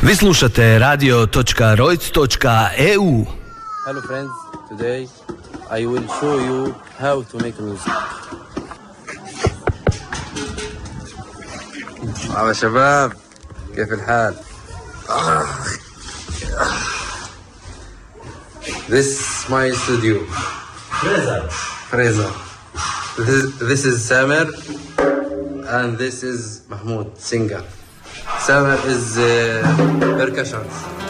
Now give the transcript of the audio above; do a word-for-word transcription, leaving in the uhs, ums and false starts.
Vi slušate radio dot roic dot e u. Hello friends, today I will show you how to make music. مرحبا شباب، كيف الحال؟ This is my studio. Freza. Freza. This, this is Samer and this is Mahmoud, singer. Samer is uh, percussion.